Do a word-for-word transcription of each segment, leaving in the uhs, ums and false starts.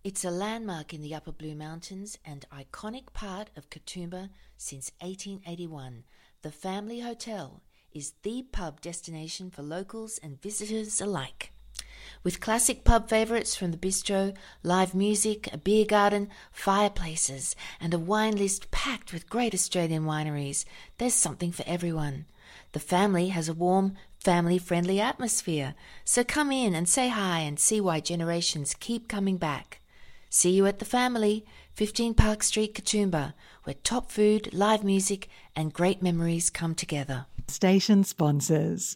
It's a landmark in the Upper Blue Mountains and iconic part of Katoomba since eighteen eighty-one. The Family Hotel is the pub destination for locals and visitors alike. With classic pub favourites from the bistro, live music, a beer garden, fireplaces, and a wine list packed with great Australian wineries, there's something for everyone. The Family has a warm, family-friendly atmosphere, so come in and say hi and see why generations keep coming back. See you at The Family, fifteen Park Street, Katoomba, where top food, live music, and great memories come together. Station sponsors.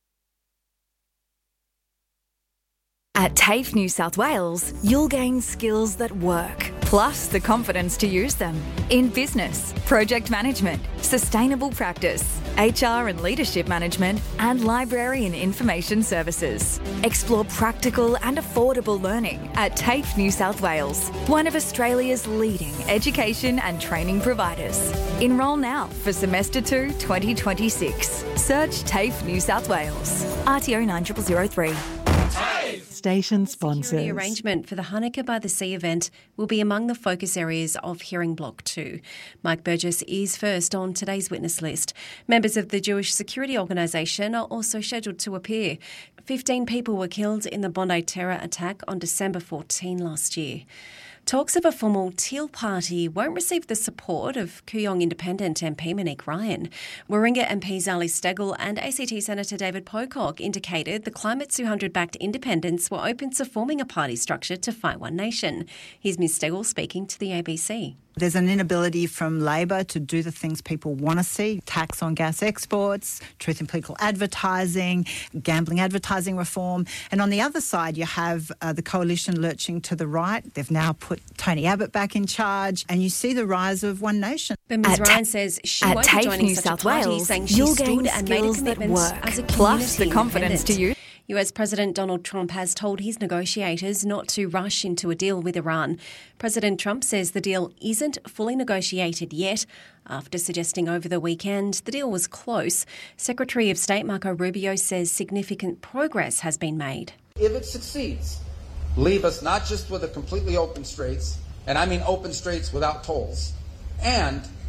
At TAFE New South Wales, you'll gain skills that work, plus the confidence to use them in business, project management, sustainable practice, H R and leadership management, and library and information services. Explore practical and affordable learning at TAFE New South Wales, one of Australia's leading education and training providers. Enrol now for Semester two twenty twenty-six. Search TAFE New South Wales. R T O nine zero zero zero three. Station sponsors. Security arrangement for the Hanukkah by the Sea event will be among the focus areas of Hearing Block two. Mike Burgess is first on today's witness list. Members of the Jewish Security Organisation are also scheduled to appear. Fifteen people were killed in the Bondi terror attack on December fourteenth last year. Talks of a formal Teal Party won't receive the support of Kooyong Independent M P Monique Ryan. Warringah M P Ali Steggall and A C T Senator David Pocock indicated the Climate two hundred-backed independents were open to forming a party structure to fight One Nation. Here's Miz Steggall speaking to the A B C. There's an inability from Labor to do the things people want to see, tax on gas exports, truth in political advertising, gambling advertising reform. And on the other side, you have uh, the coalition lurching to the right. They've now put Tony Abbott back in charge, and you see the rise of One Nation. But Miz Ryan says she won't be joining New such South a party, Wales, saying she you'll stood gain and made a skills that commitment work, as a plus the community confidence to use. U S President Donald Trump has told his negotiators not to rush into a deal with Iran. President Trump says the deal isn't fully negotiated yet. After suggesting over the weekend the deal was close, Secretary of State Marco Rubio says significant progress has been made. If it succeeds, leave us not just with a completely open straits, and I mean open straits without tolls, and